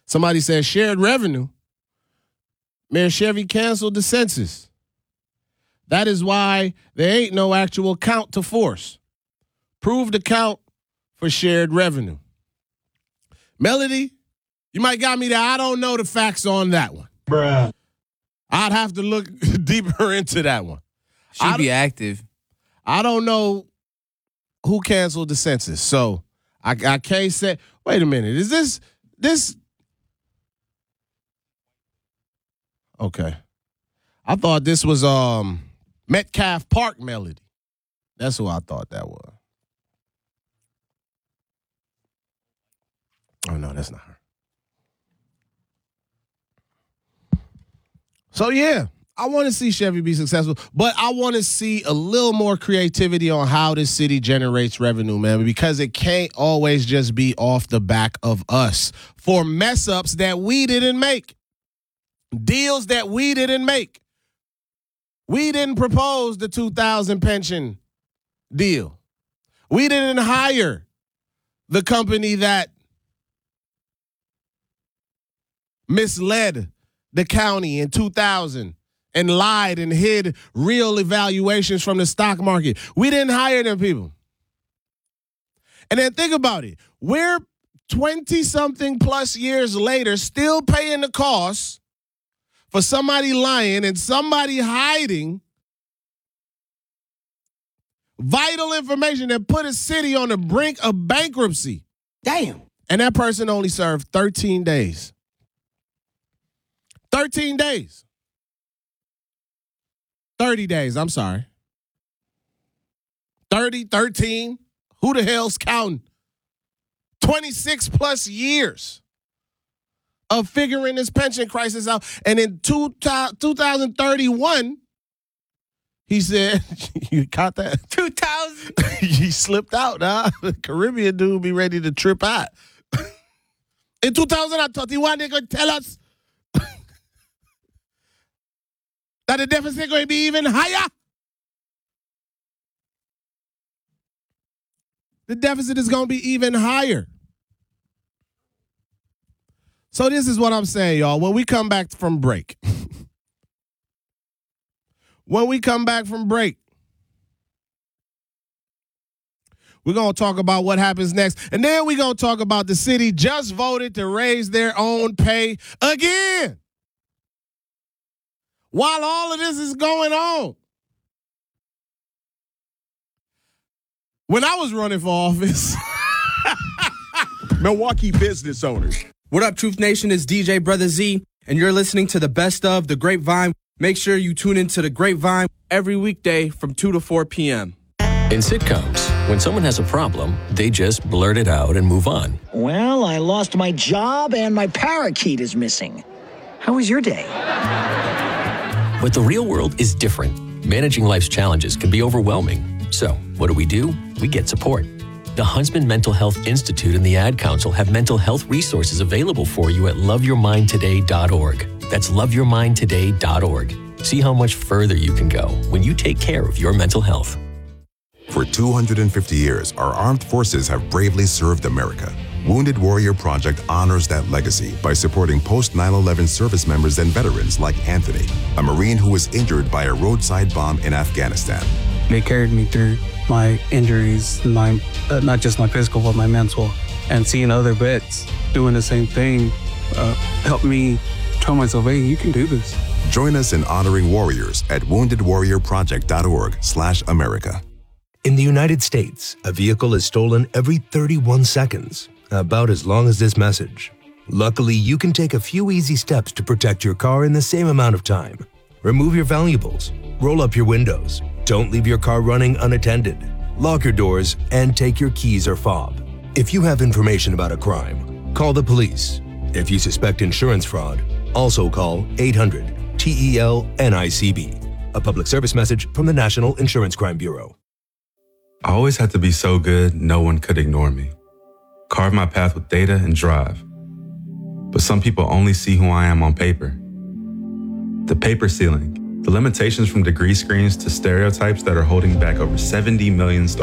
Somebody said shared revenue. Mayor Chevy canceled the census. That is why there ain't no actual count to force. Prove the count for shared revenue. Melody, you might got me there. I don't know the facts on that one. Bruh. I'd have to look deeper into that one. Should be active. I don't know who canceled the census, so I can't say. Wait a minute, is this? Okay, I thought this was Metcalf Park Melody. That's who I thought that was. Oh no, that's not her. So yeah, I want to see Chevy be successful, but I want to see a little more creativity on how this city generates revenue, man, because it can't always just be off the back of us for mess ups that we didn't make, deals that we didn't make. We didn't propose the 2000 pension deal. We didn't hire the company that misled the county in 2000 and lied and hid real evaluations from the stock market. We didn't hire them people. And then think about it. We're 20-something plus years later still paying the costs for somebody lying and somebody hiding vital information that put a city on the brink of bankruptcy. Damn. And that person only served 13 days. 13 days. 30 days, I'm sorry. 30, 13, who the hell's counting? 26 plus years of figuring this pension crisis out. And in 2031, he said, you caught that? 2000. He slipped out, huh? The Caribbean dude be ready to trip out. In 2031, they're going to tell us that the deficit going to be even higher. The deficit is going to be even higher. So this is what I'm saying, y'all. When we come back from break, we're going to talk about what happens next. And then we're going to talk about the city just voted to raise their own pay again. While all of this is going on. When I was running for office. Milwaukee business owners. What up, Truth Nation? It's DJ Brother Z, and you're listening to the best of The Grapevine. Make sure you tune into The Grapevine every weekday from 2 to 4 p.m. In sitcoms, when someone has a problem, they just blurt it out and move on. Well, I lost my job and my parakeet is missing. How was your day? But the real world is different. Managing life's challenges can be overwhelming. So, what do? We get support. The Huntsman Mental Health Institute and the Ad Council have mental health resources available for you at loveyourmindtoday.org. That's loveyourmindtoday.org. See how much further you can go when you take care of your mental health. For 250 years, our armed forces have bravely served America. Wounded Warrior Project honors that legacy by supporting post-9/11 service members and veterans like Anthony, a Marine who was injured by a roadside bomb in Afghanistan. They carried me through my injuries, my not just my physical, but my mental. And seeing other vets doing the same thing helped me tell myself, hey, you can do this. Join us in honoring warriors at woundedwarriorproject.org/America. In the United States, a vehicle is stolen every 31 seconds, about as long as this message. Luckily, you can take a few easy steps to protect your car in the same amount of time. Remove your valuables, roll up your windows, don't leave your car running unattended, lock your doors, and take your keys or fob. If you have information about a crime, call the police. If you suspect insurance fraud, also call 800-TEL-NICB. A public service message from the National Insurance Crime Bureau. I always had to be so good, no one could ignore me. Carve my path with data and drive. But some people only see who I am on paper. The paper ceiling, the limitations from degree screens to stereotypes that are holding back over 70 million stars.